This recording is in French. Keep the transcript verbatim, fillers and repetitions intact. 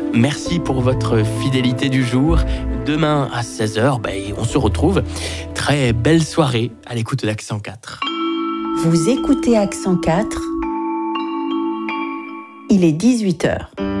Merci pour votre fidélité du jour. Demain à seize heures, ben, on se retrouve. Très belle soirée à l'écoute d'Accent quatre. Vous écoutez Accent quatre. Il est dix-huit heures.